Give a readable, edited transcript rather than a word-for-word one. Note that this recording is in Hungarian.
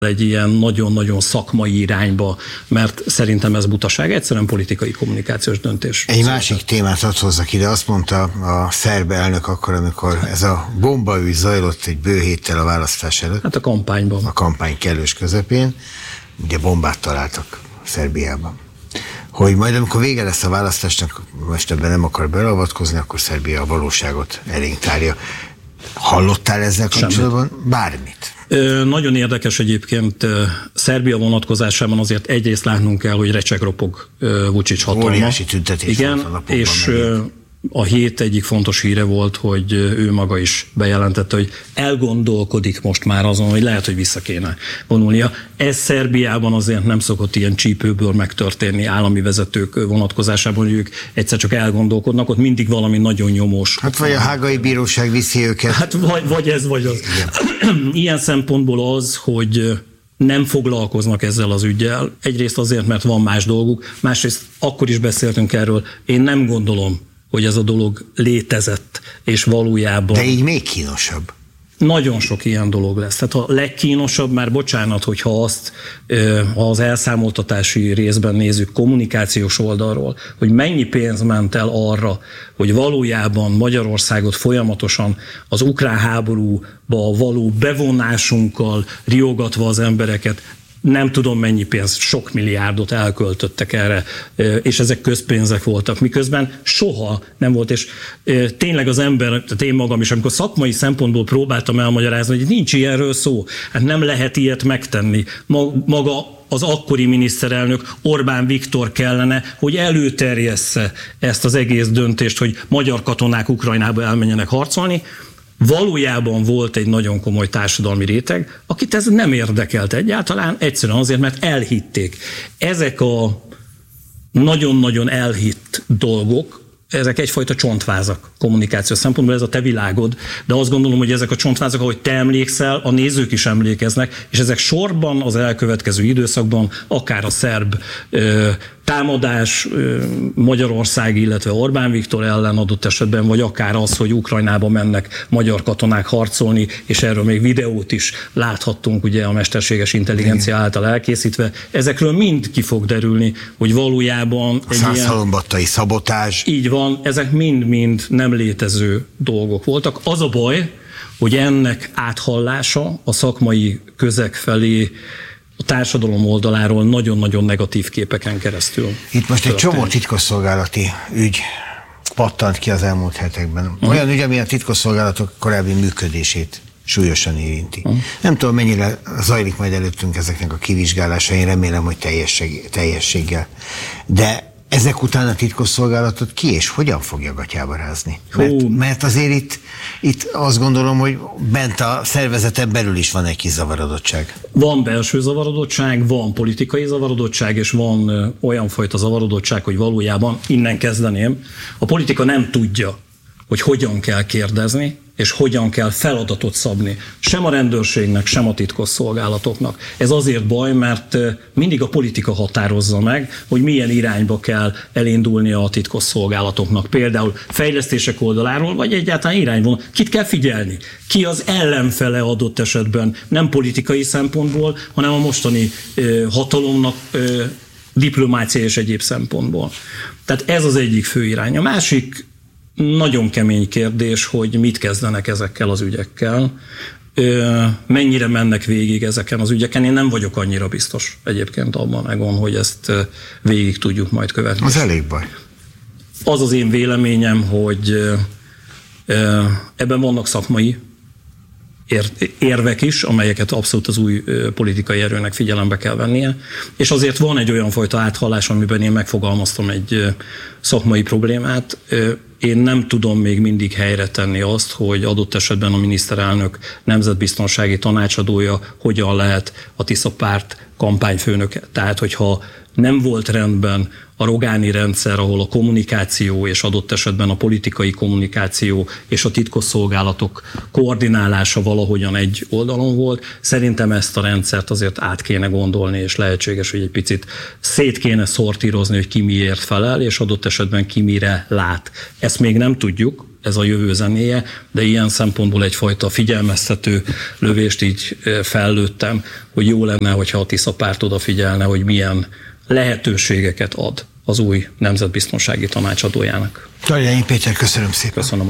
egy ilyen nagyon-nagyon szakmai irányba, mert szerintem ez butaság, egyszerűen politikai kommunikációs döntés. Egy másik témát hadd hozzak ide, azt mondta a szerb elnök akkor, amikor ez a bombaügy zajlott egy bő héttel a választás előtt. Hát a kampányban. A kampány kellős közepén, ugye bombát találtak Szerbiában. Hogy majd amikor vége lesz a választásnak, most ebben nem akar beleavatkozni, akkor Szerbia a valóságot elénk tárja. Hallottál ezzel kapcsolatban bármit? Nagyon érdekes egyébként Szerbia vonatkozásában azért egyrészt látnunk kell, hogy recsegropog Vučić hatalma. Óriási tüntetés igen, volt a napokban. És megint. A hét egyik fontos híre volt, hogy ő maga is bejelentette, hogy elgondolkodik most már azon, hogy lehet, hogy vissza kéne vonulnia. Ez Szerbiában azért nem szokott ilyen csípőből megtörténni állami vezetők vonatkozásában, hogy ők egyszer csak elgondolkodnak, ott mindig valami nagyon nyomós. Hát vagy a hágai bíróság viszi őket. Hát vagy ez, vagy az. Igen. Ilyen szempontból az, hogy nem foglalkoznak ezzel az üggyel. Egyrészt azért, mert van más dolguk, másrészt akkor is beszéltünk erről. Én nem gondolom, hogy ez a dolog létezett, és valójában... De így még kínosabb. Nagyon sok ilyen dolog lesz. Tehát a legkínosabb, már bocsánat, hogyha ha az elszámoltatási részben nézzük kommunikációs oldalról, hogy mennyi pénz ment el arra, hogy valójában Magyarországot folyamatosan az ukrán háborúba való bevonásunkkal riogatva az embereket, nem tudom mennyi pénz, sok milliárdot elköltöttek erre, és ezek közpénzek voltak, miközben soha nem volt, és tényleg az ember, tehát én magam is, amikor szakmai szempontból próbáltam elmagyarázni, hogy nincs ilyenről szó, hát nem lehet ilyet megtenni. Maga az akkori miniszterelnök Orbán Viktor kellene, hogy előterjessze ezt az egész döntést, hogy magyar katonák Ukrajnába elmenjenek harcolni. Valójában volt egy nagyon komoly társadalmi réteg, akit ez nem érdekelt egyáltalán, egyszerűen azért, mert elhitték. Ezek a nagyon-nagyon elhitt dolgok, ezek egyfajta csontvázak kommunikációs szempontból, ez a te világod, de azt gondolom, hogy ezek a csontvázak, ahogy te emlékszel, a nézők is emlékeznek, és ezek sorban az elkövetkező időszakban, akár a szerb támadás Magyarország, illetve Orbán Viktor ellen adott esetben, vagy akár az, hogy Ukrajnába mennek magyar katonák harcolni, és erről még videót is láthattunk ugye a mesterséges intelligencia által elkészítve. Ezekről mind ki fog derülni, hogy valójában a százhalombattai szabotázs. Így van, ezek mind-mind nem létező dolgok voltak. Az a baj, hogy ennek áthallása a szakmai közeg felé a társadalom oldaláról nagyon-nagyon negatív képeken keresztül. Itt most egy csomó titkosszolgálati ügy pattant ki az elmúlt hetekben. Olyan ügy, ami a titkosszolgálatok korábbi működését súlyosan érinti. Nem tudom, mennyire zajlik majd előttünk ezeknek a kivizsgálása, én remélem, hogy teljességgel. De ezek után a titkosszolgálatot ki és hogyan fogja gatyába rázni? Mert azért itt azt gondolom, hogy bent a szervezeten belül is van egy kis zavarodottság. Van belső zavarodottság, van politikai zavarodottság, és van olyan fajta zavarodottság, hogy valójában, innen kezdeném, a politika nem tudja, hogy hogyan kell kérdezni, és hogyan kell feladatot szabni. Sem a rendőrségnek, sem a titkosszolgálatoknak. Ez azért baj, mert mindig a politika határozza meg, hogy milyen irányba kell elindulnia a titkosszolgálatoknak. Például fejlesztések oldaláról, vagy egyáltalán irányvonal. Kit kell figyelni? Ki az ellenfele adott esetben, nem politikai szempontból, hanem a mostani hatalomnak diplomácia és egyéb szempontból. Tehát ez az egyik fő irány. A másik nagyon kemény kérdés, hogy mit kezdenek ezekkel az ügyekkel, mennyire mennek végig ezeken az ügyeken. Én nem vagyok annyira biztos egyébként abban, Egon, hogy ezt végig tudjuk majd követni. Az elég baj. Az az én véleményem, hogy ebben vannak szakmai érvek is, amelyeket abszolút az új politikai erőnek figyelembe kell vennie, és azért van egy olyan fajta áthallás, amiben én megfogalmaztam egy szakmai problémát. Én nem tudom még mindig helyre tenni azt, hogy adott esetben a miniszterelnök nemzetbiztonsági tanácsadója hogyan lehet a Tisza párt kampányfőnöke. Tehát, hogyha nem volt rendben a Rogáni rendszer, ahol a kommunikáció és adott esetben a politikai kommunikáció és a titkosszolgálatok koordinálása valahogyan egy oldalon volt. Szerintem ezt a rendszert azért át kéne gondolni, és lehetséges, hogy egy picit szét kéne szortírozni, hogy ki miért felel, és adott esetben ki mire lát. Ezt még nem tudjuk, ez a jövő zenéje, de ilyen szempontból egyfajta figyelmeztető lövést így fellőttem, hogy jó lenne, hogyha a Tisza párt odafigyelne, hogy milyen lehetőségeket ad az új nemzetbiztonsági tanácsadójának. Taljányi Péter, köszönöm szépen. Köszönöm.